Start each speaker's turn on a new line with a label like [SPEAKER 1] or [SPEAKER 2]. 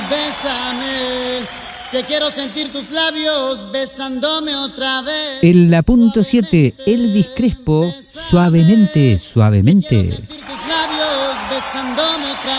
[SPEAKER 1] bésame, que quiero sentir tus labios besándome otra vez.
[SPEAKER 2] En la punto 7, Elvis Crespo, suavemente, suavemente.
[SPEAKER 1] Quiero sentir tus labios besándome otra vez.